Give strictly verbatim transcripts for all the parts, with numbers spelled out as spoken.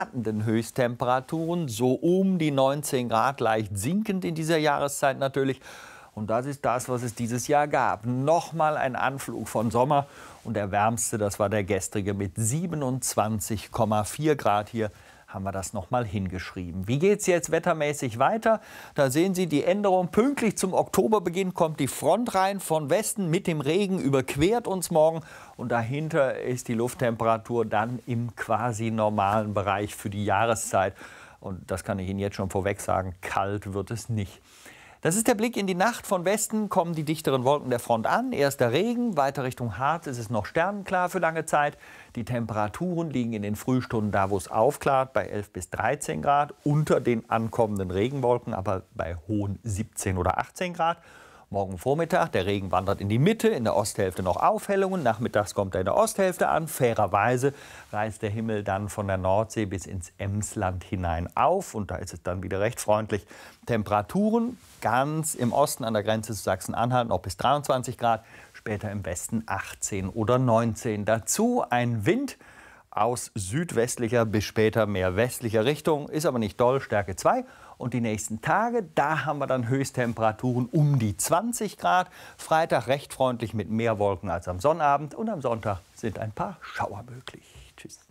Höchsttemperaturen, so um die neunzehn Grad, leicht sinkend in dieser Jahreszeit natürlich. Und das ist das, was es dieses Jahr gab. Nochmal ein Anflug von Sommer. Und der wärmste, das war der gestrige mit siebenundzwanzig Komma vier Grad. Hier haben wir das nochmal hingeschrieben. Wie geht es jetzt wettermäßig weiter? Da sehen Sie die Änderung. Pünktlich zum Oktoberbeginn kommt die Front rein von Westen mit dem Regen, überquert uns morgen. Und dahinter ist die Lufttemperatur dann im quasi normalen Bereich für die Jahreszeit. Und das kann ich Ihnen jetzt schon vorweg sagen, kalt wird es nicht. Das ist der Blick in die Nacht. Von Westen kommen die dichteren Wolken der Front an. Erster Regen, weiter Richtung Harz ist es noch sternenklar für lange Zeit. Die Temperaturen liegen in den Frühstunden da, wo es aufklart, bei elf bis dreizehn Grad. Unter den ankommenden Regenwolken, aber bei hohen siebzehn oder achtzehn Grad. Morgen Vormittag, der Regen wandert in die Mitte, in der Osthälfte noch Aufhellungen. Nachmittags kommt er in der Osthälfte an. Fairerweise reißt der Himmel dann von der Nordsee bis ins Emsland hinein auf. Und da ist es dann wieder recht freundlich. Temperaturen ganz im Osten an der Grenze zu Sachsen-Anhalt noch bis dreiundzwanzig Grad. Später im Westen achtzehn oder neunzehn. Dazu ein Wind aus südwestlicher bis später mehr westlicher Richtung. Ist aber nicht doll, Stärke zwei. Und die nächsten Tage, da haben wir dann Höchsttemperaturen um die zwanzig Grad. Freitag recht freundlich mit mehr Wolken als am Sonnabend. Und am Sonntag sind ein paar Schauer möglich. Tschüss.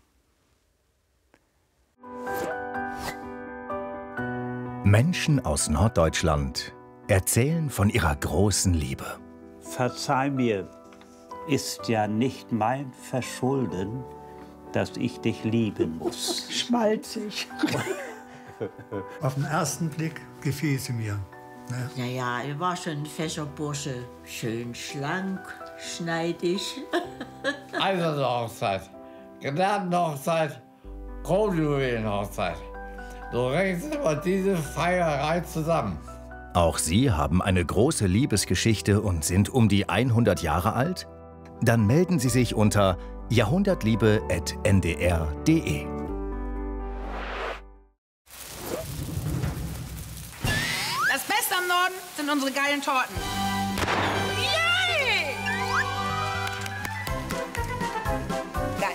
Menschen aus Norddeutschland erzählen von ihrer großen Liebe. Verzeih mir, ist ja nicht mein Verschulden, dass ich dich lieben muss. Schmalzig. Auf den ersten Blick gefiel sie mir. Ne? Ja, ja, er war schon ein fescher Bursche. Schön schlank, schneidig. Eisenhochzeit, Gnadenhochzeit, Kronjuwelenhochzeit. So rechnet immer diese Feierei zusammen. Auch Sie haben eine große Liebesgeschichte und sind um die hundert Jahre alt? Dann melden Sie sich unter jahrhundertliebe at n d r punkt d e. Das Beste am Norden sind unsere geilen Torten. Yay! Geil.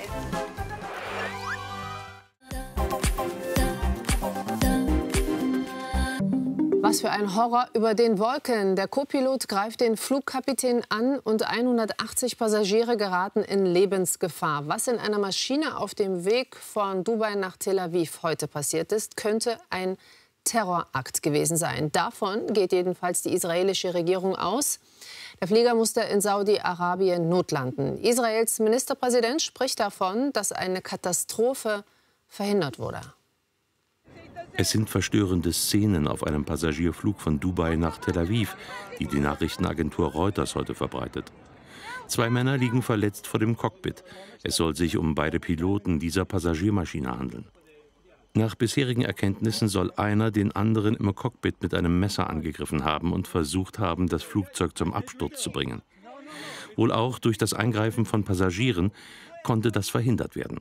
Was für ein Horror über den Wolken. Der Co-Pilot greift den Flugkapitän an und hundertachtzig Passagiere geraten in Lebensgefahr. Was in einer Maschine auf dem Weg von Dubai nach Tel Aviv heute passiert ist, könnte ein Terrorakt gewesen sein. Davon geht jedenfalls die israelische Regierung aus. Der Flieger musste in Saudi-Arabien notlanden. Israels Ministerpräsident spricht davon, dass eine Katastrophe verhindert wurde. Es sind verstörende Szenen auf einem Passagierflug von Dubai nach Tel Aviv, die die Nachrichtenagentur Reuters heute verbreitet. Zwei Männer liegen verletzt vor dem Cockpit. Es soll sich um beide Piloten dieser Passagiermaschine handeln. Nach bisherigen Erkenntnissen soll einer den anderen im Cockpit mit einem Messer angegriffen haben und versucht haben, das Flugzeug zum Absturz zu bringen. Wohl auch durch das Eingreifen von Passagieren konnte das verhindert werden.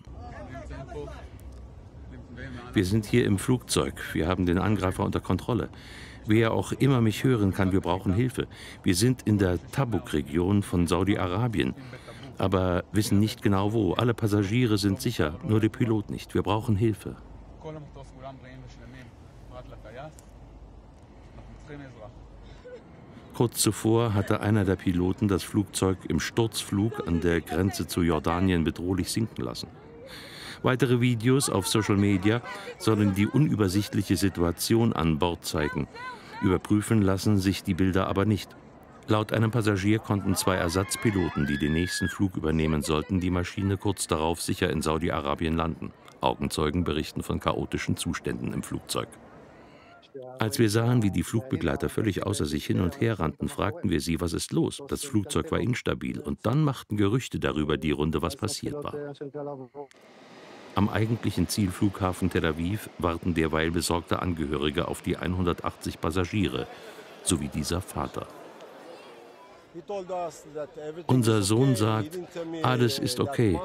Wir sind hier im Flugzeug. Wir haben den Angreifer unter Kontrolle. Wer auch immer mich hören kann, wir brauchen Hilfe. Wir sind in der Tabuk-Region von Saudi-Arabien, aber wissen nicht genau wo. Alle Passagiere sind sicher, nur der Pilot nicht. Wir brauchen Hilfe. Kurz zuvor hatte einer der Piloten das Flugzeug im Sturzflug an der Grenze zu Jordanien bedrohlich sinken lassen. Weitere Videos auf Social Media sollen die unübersichtliche Situation an Bord zeigen. Überprüfen lassen sich die Bilder aber nicht. Laut einem Passagier konnten zwei Ersatzpiloten, die den nächsten Flug übernehmen sollten, die Maschine kurz darauf sicher in Saudi-Arabien landen. Augenzeugen berichten von chaotischen Zuständen im Flugzeug. Als wir sahen, wie die Flugbegleiter völlig außer sich hin und her rannten, fragten wir sie, was ist los? Das Flugzeug war instabil. Und dann machten Gerüchte darüber die Runde, was passiert war. Am eigentlichen Zielflughafen Tel Aviv warten derweil besorgte Angehörige auf die hundertachtzig Passagiere, sowie dieser Vater. Unser Sohn sagt, alles ist okay.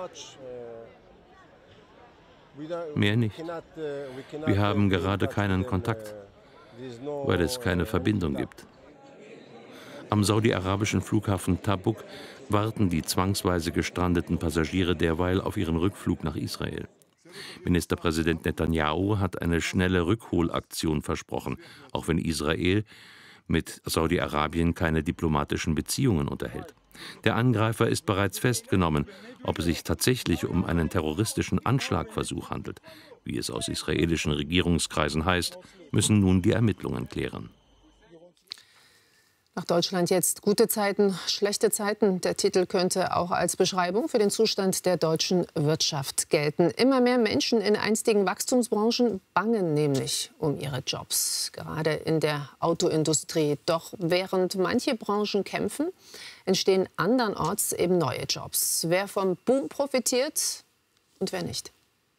Mehr nicht. Wir haben gerade keinen Kontakt, weil es keine Verbindung gibt. Am saudi-arabischen Flughafen Tabuk warten die zwangsweise gestrandeten Passagiere derweil auf ihren Rückflug nach Israel. Ministerpräsident Netanyahu hat eine schnelle Rückholaktion versprochen, auch wenn Israel mit Saudi-Arabien keine diplomatischen Beziehungen unterhält. Der Angreifer ist bereits festgenommen. Ob es sich tatsächlich um einen terroristischen Anschlagversuch handelt, wie es aus israelischen Regierungskreisen heißt, müssen nun die Ermittlungen klären. Nach Deutschland jetzt gute Zeiten, schlechte Zeiten. Der Titel könnte auch als Beschreibung für den Zustand der deutschen Wirtschaft gelten. Immer mehr Menschen in einstigen Wachstumsbranchen bangen nämlich um ihre Jobs, gerade in der Autoindustrie. Doch während manche Branchen kämpfen, entstehen andernorts eben neue Jobs. Wer vom Boom profitiert und wer nicht.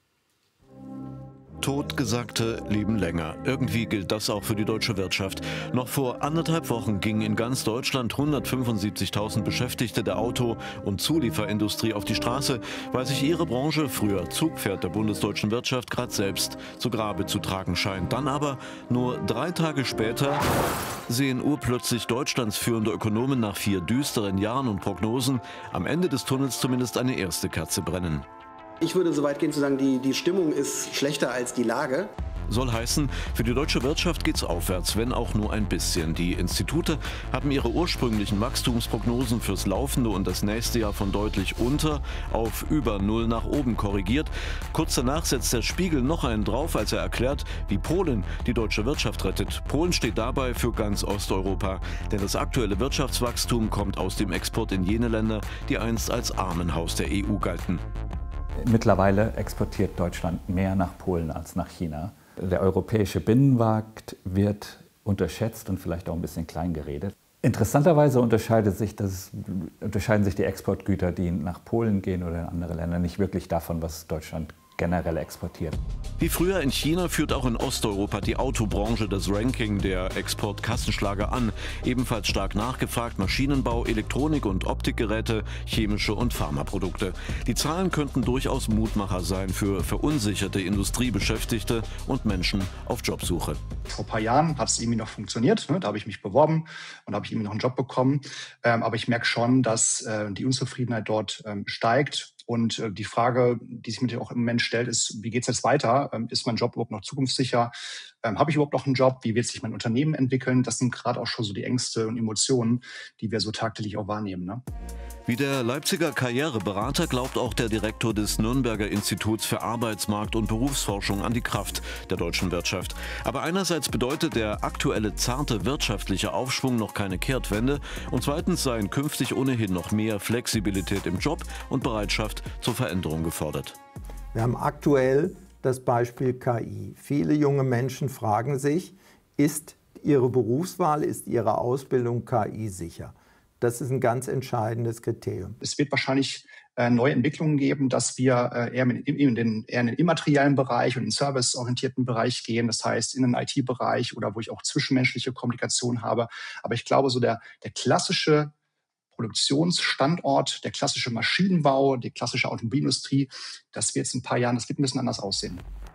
Totgesagte leben länger. Irgendwie gilt das auch für die deutsche Wirtschaft. Noch vor anderthalb Wochen gingen in ganz Deutschland hundertfünfundsiebzigtausend Beschäftigte der Auto- und Zulieferindustrie auf die Straße, weil sich ihre Branche, früher Zugpferd der bundesdeutschen Wirtschaft, gerade selbst zu Grabe zu tragen scheint. Dann aber, nur drei Tage später, sehen urplötzlich Deutschlands führende Ökonomen nach vier düsteren Jahren und Prognosen am Ende des Tunnels zumindest eine erste Kerze brennen. Ich würde so weit gehen zu sagen, die, die Stimmung ist schlechter als die Lage. Soll heißen, für die deutsche Wirtschaft geht's aufwärts, wenn auch nur ein bisschen. Die Institute haben ihre ursprünglichen Wachstumsprognosen fürs laufende und das nächste Jahr von deutlich unter auf über Null nach oben korrigiert. Kurz danach setzt der Spiegel noch einen drauf, als er erklärt, wie Polen die deutsche Wirtschaft rettet. Polen steht dabei für ganz Osteuropa, denn das aktuelle Wirtschaftswachstum kommt aus dem Export in jene Länder, die einst als Armenhaus der E U galten. Mittlerweile exportiert Deutschland mehr nach Polen als nach China. Der europäische Binnenmarkt wird unterschätzt und vielleicht auch ein bisschen klein geredet. Interessanterweise unterscheidet sich das, unterscheiden sich die Exportgüter, die nach Polen gehen oder in andere Länder, nicht wirklich davon, was Deutschland generell exportiert. Wie früher in China führt auch in Osteuropa die Autobranche das Ranking der Exportkassenschlager an. Ebenfalls stark nachgefragt Maschinenbau, Elektronik- und Optikgeräte, chemische und Pharmaprodukte. Die Zahlen könnten durchaus Mutmacher sein für verunsicherte Industriebeschäftigte und Menschen auf Jobsuche. Vor ein paar Jahren hat es irgendwie noch funktioniert. Ne? Da habe ich mich beworben und habe ich irgendwie noch einen Job bekommen. Ähm, aber ich merke schon, dass äh, die Unzufriedenheit dort ähm, steigt. Und äh, die Frage, die sich mir auch im Moment stellt, ist, wie geht es jetzt weiter? Ähm, ist mein Job überhaupt noch zukunftssicher? Ähm, Habe ich überhaupt noch einen Job? Wie wird sich mein Unternehmen entwickeln? Das sind gerade auch schon so die Ängste und Emotionen, die wir so tagtäglich auch wahrnehmen. Ne? Wie der Leipziger Karriereberater glaubt auch der Direktor des Nürnberger Instituts für Arbeitsmarkt- und Berufsforschung an die Kraft der deutschen Wirtschaft. Aber einerseits bedeutet der aktuelle zarte wirtschaftliche Aufschwung noch keine Kehrtwende und zweitens seien künftig ohnehin noch mehr Flexibilität im Job und Bereitschaft zur Veränderung gefordert. Wir haben aktuell das Beispiel K I. Viele junge Menschen fragen sich, ist ihre Berufswahl, ist ihre Ausbildung K I sicher? Das ist ein ganz entscheidendes Kriterium. Es wird wahrscheinlich äh, neue Entwicklungen geben, dass wir äh, eher, in, in den, eher in den immateriellen Bereich und in den serviceorientierten Bereich gehen. Das heißt, in den I T-Bereich oder wo ich auch zwischenmenschliche Kommunikation habe. Aber ich glaube, so der, der klassische Produktionsstandort, der klassische Maschinenbau, die klassische Automobilindustrie, das wird jetzt in ein paar Jahren, das wird ein bisschen anders aussehen.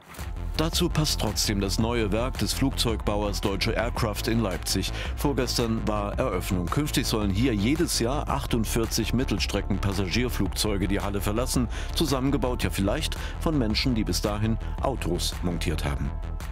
Dazu passt trotzdem das neue Werk des Flugzeugbauers Deutsche Aircraft in Leipzig. Vorgestern war Eröffnung. Künftig sollen hier jedes Jahr achtundvierzig Mittelstrecken-Passagierflugzeuge die Halle verlassen. Zusammengebaut ja vielleicht von Menschen, die bis dahin Autos montiert haben.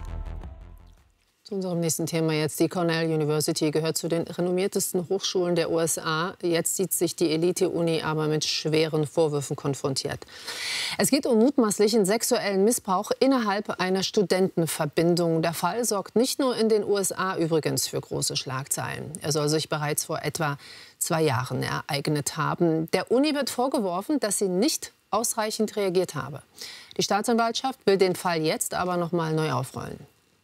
Zu unserem nächsten Thema jetzt. Die Cornell University gehört zu den renommiertesten Hochschulen der U S A. Jetzt sieht sich die Elite-Uni aber mit schweren Vorwürfen konfrontiert. Es geht um mutmaßlichen sexuellen Missbrauch innerhalb einer Studentenverbindung. Der Fall sorgt nicht nur in den U S A übrigens für große Schlagzeilen. Er soll sich bereits vor etwa zwei Jahren ereignet haben. Der Uni wird vorgeworfen, dass sie nicht ausreichend reagiert habe. Die Staatsanwaltschaft will den Fall jetzt aber noch mal neu aufrollen.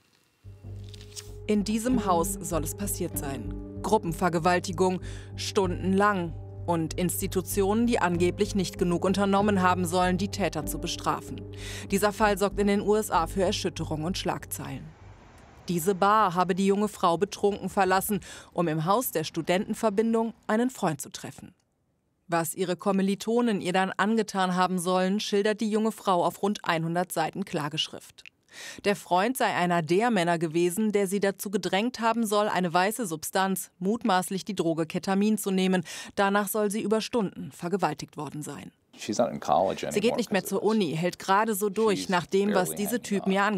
In diesem Haus soll es passiert sein. Gruppenvergewaltigung, stundenlang. Und Institutionen, die angeblich nicht genug unternommen haben sollen, die Täter zu bestrafen. Dieser Fall sorgt in den U S A für Erschütterung und Schlagzeilen. Diese Bar habe die junge Frau betrunken verlassen, um im Haus der Studentenverbindung einen Freund zu treffen. Was ihre Kommilitonen ihr dann angetan haben sollen, schildert die junge Frau auf rund hundert Seiten Klageschrift. Der Freund sei einer der Männer gewesen, der sie dazu gedrängt haben soll, eine weiße Substanz, mutmaßlich die Droge Ketamin, zu nehmen. Danach soll sie über Stunden vergewaltigt worden sein. Sie geht nicht mehr zur Uni, hält gerade so durch, nach dem, was diese Typen ihr angetan haben.